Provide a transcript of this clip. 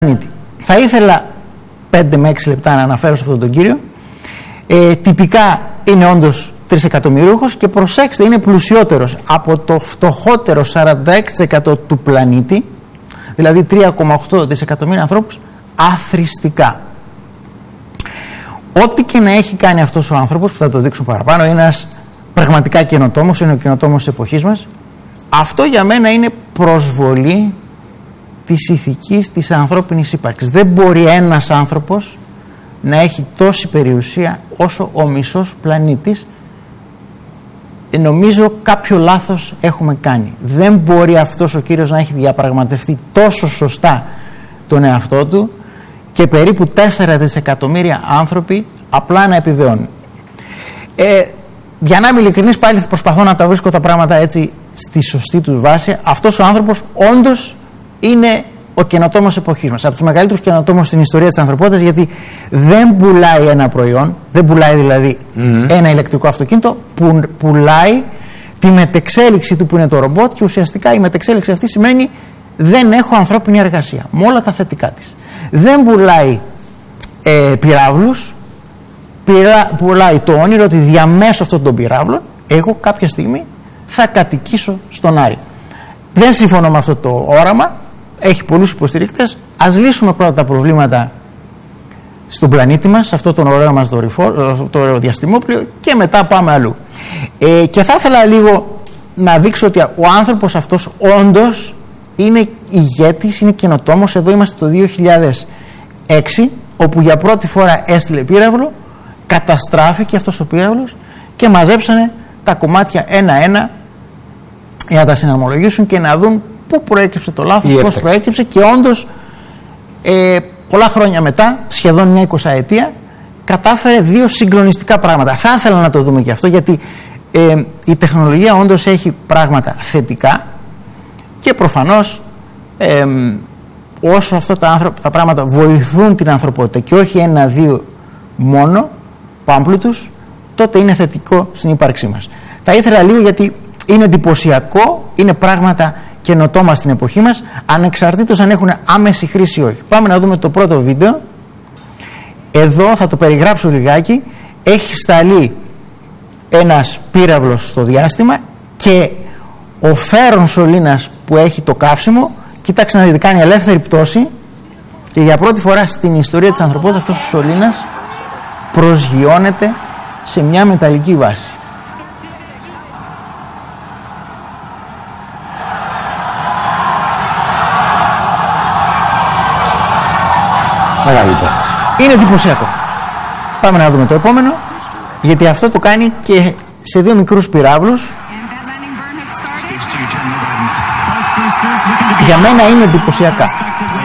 Θα ήθελα 5 με 6 λεπτά να αναφέρω σε αυτόν τον κύριο. Τυπικά είναι όντως 3 εκατομμυρίουχος και προσέξτε, είναι πλουσιότερος από το φτωχότερο 46% του πλανήτη, δηλαδή 3,8 δισεκατομμύρια ανθρώπους, αθρηστικά. Ό,τι και να έχει κάνει αυτός ο άνθρωπος, που θα το δείξω παραπάνω, είναι ένας πραγματικά καινοτόμος, είναι ο καινοτόμος της εποχής μας. Αυτό για μένα είναι προσβολή της ηθικής της ανθρώπινης ύπαρξης. Δεν μπορεί ένας άνθρωπος να έχει τόση περιουσία όσο ο μισός πλανήτης. Νομίζω κάποιο λάθος έχουμε κάνει. Δεν μπορεί αυτός ο κύριος να έχει διαπραγματευτεί τόσο σωστά τον εαυτό του και περίπου 4 δισεκατομμύρια άνθρωποι απλά να επιβιώνουν. Για να είμαι ειλικρινής, πάλι προσπαθώ να τα βρίσκω τα πράγματα έτσι στη σωστή του βάση. Αυτός ο άνθρωπος όντως είναι ο καινοτόμος εποχής μας, από τους μεγαλύτερους καινοτόμους στην ιστορία της ανθρωπότητας, γιατί δεν πουλάει ένα προϊόν, δεν πουλάει δηλαδή ένα ηλεκτρικό αυτοκίνητο, πουλάει τη μετεξέλιξη του που είναι το ρομπότ, και ουσιαστικά η μετεξέλιξη αυτή σημαίνει δεν έχω ανθρώπινη εργασία, με όλα τα θετικά της. Δεν πουλάει πυράβλους, πουλάει το όνειρο ότι διαμέσου αυτών των πυράβλων εγώ κάποια στιγμή θα κατοικήσω στον Άρη. Δεν συμφωνώ με αυτό το όραμα. Έχει πολλούς υποστηρικτές. Ας λύσουμε πρώτα τα προβλήματα στον πλανήτη μας, σε αυτό τον ωραίο μας το ωραίο διαστημόπλιο, και μετά πάμε αλλού. Και θα ήθελα λίγο να δείξω ότι ο άνθρωπος αυτός όντως είναι ηγέτης, είναι καινοτόμος. Εδώ είμαστε το 2006, όπου για πρώτη φορά έστειλε πύραυλο, καταστράφηκε αυτός ο πύραυλος και μαζέψανε τα κομμάτια ένα-ένα για να τα συναρμολογήσουν και να δουν πού προέκυψε το λάθος, πώς προέκυψε, και όντως πολλά χρόνια μετά, σχεδόν μια 20ετία, κατάφερε 2 συγκλονιστικά πράγματα. Θα ήθελα να το δούμε και αυτό, γιατί η τεχνολογία όντως έχει πράγματα θετικά και προφανώς όσο αυτά τα πράγματα βοηθούν την ανθρωπότητα και όχι 1-2 μόνο πάμπλουτους, τότε είναι θετικό στην ύπαρξή μας. Θα ήθελα λίγο, γιατί είναι εντυπωσιακό, είναι πράγματα καινοτόμα στην εποχή μας, ανεξαρτήτως αν έχουν άμεση χρήση ή όχι. Πάμε να δούμε το πρώτο βίντεο. Εδώ θα το περιγράψω λιγάκι. Έχει σταλεί ένας πύραυλος στο διάστημα και ο φέρον σωλήνας που έχει το καύσιμο, κοιτάξτε να δείτε, κάνει ελεύθερη πτώση, και για πρώτη φορά στην ιστορία της ανθρωπότητας αυτός ο σωλήνας προσγειώνεται σε μια μεταλλική βάση. Μεγάλη υπόθεση. Είναι εντυπωσιακό. Πάμε να δούμε το επόμενο, γιατί αυτό το κάνει και σε 2 μικρούς πυράβλους. Για μένα είναι εντυπωσιακά.